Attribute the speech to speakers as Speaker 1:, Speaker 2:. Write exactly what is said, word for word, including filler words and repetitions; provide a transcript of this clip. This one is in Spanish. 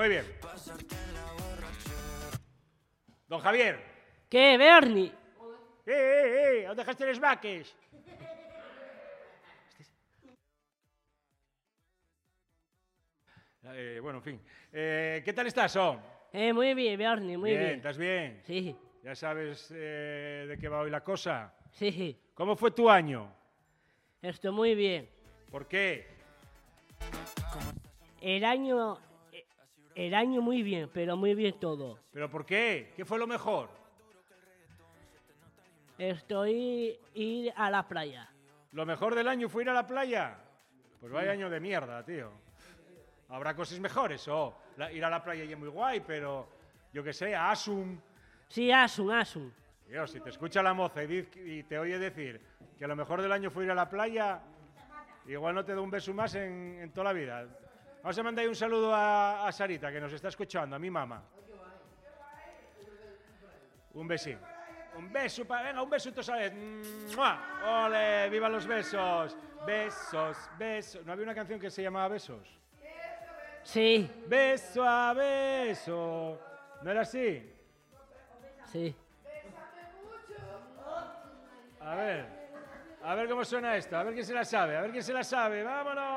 Speaker 1: Muy bien. Don Javier.
Speaker 2: ¿Qué, Bernie?
Speaker 1: ¡Eh, eh, eh! ¿Dónde dejaste los vaques? Eh, bueno, en fin. Eh, ¿Qué tal estás, oh?
Speaker 2: Eh, muy bien, Bernie, muy
Speaker 1: bien,
Speaker 2: bien.
Speaker 1: ¿estás bien?
Speaker 2: Sí,
Speaker 1: ¿Ya sabes eh, de qué va hoy la cosa?
Speaker 2: sí,
Speaker 1: ¿Cómo fue tu año?
Speaker 2: estoy muy bien.
Speaker 1: ¿Por qué?
Speaker 2: El año, el año muy bien, pero muy bien todo.
Speaker 1: ¿Pero por qué? ¿Qué fue lo mejor?
Speaker 2: Estoy ir a la playa.
Speaker 1: ¿Lo mejor del año fue ir a la playa? Pues vaya año de mierda, tío. Habrá cosas mejores, o la, ir a la playa ya es muy guay, pero yo qué sé, a Asum.
Speaker 2: Sí, Asun, Asun.
Speaker 1: Tío, si te escucha la moza y, diz, y te oye decir que lo mejor del año fue ir a la playa, igual no te da un beso más en, en toda la vida. Vamos a mandar ahí un saludo a, a Sarita, que nos está escuchando, a mi mamá. Un besín. Un beso, pa, venga, un beso otra vez. ¡Mua! ¡Ole! ¡Viva los besos! Besos, besos. ¿No había una canción que se llamaba Besos?
Speaker 2: Sí,
Speaker 1: Beso a beso. ¿No era así?
Speaker 2: sí.
Speaker 1: A ver. A ver cómo suena esto. A ver quién se la sabe. A ver quién se la sabe. ¡Vámonos!